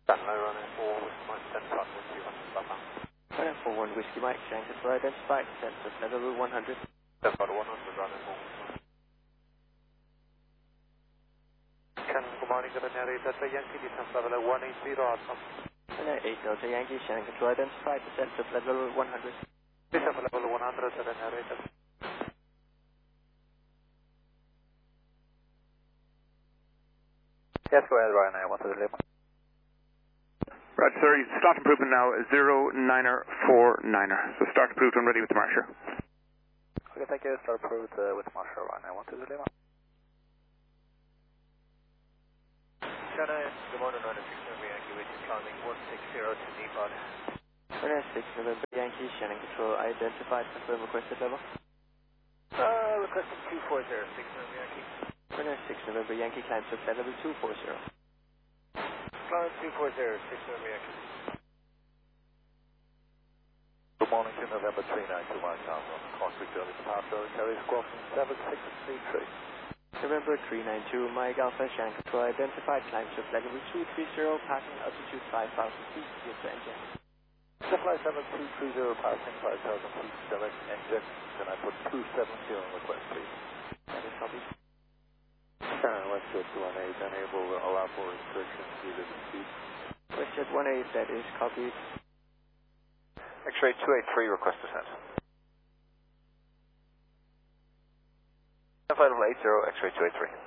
Stanley running 4 Whiskey Mike, 10 Flight 1 Lapa. Running 41 Whiskey Mike, Shank Control identified, descent to flight level 100. 10 Flight 100 running 4 Whiskey Mike. Good morning, good morning, Delta Yankee, descent level 180 Alpha. Running 8 Delta Yankee, Shank Control identified, descent to flight level 100. Descent level 100 to the narrator. Yes, go ahead, Ryan, I want to deliver. Right, sir, start improvement now, 0949er. So start approved when ready with the marsher. Okay, thank you, start approved with Marsha, Ryan, I want to deliver. China, good morning, Runner 6 November Yankee, with you climbing 160 to Nepal. Running 6 November Yankee, Shannon Control identified, confirm requested level. Requesting 240, 6 November Yankee. Running 6 November Yankee, climb to flight level 240. Climb 240, 6 November Yankee. Good morning, 2 November 392 Mike Alpha, Corsica Early Departure, carry squawking 7633. November 392, Mike Alpha, Shannon Control identified, climb to flight level 230, passing altitude 5,000 feet, clear to engine. Flight 7230, passing 5,000 feet, direct engine. Can I put 270 on request, please? That is copied. Westjet 18, enable allow for restrictions due to the speed. Westjet 18, that is copied. X-ray 283, request descent. Flight level 80, X-ray 283.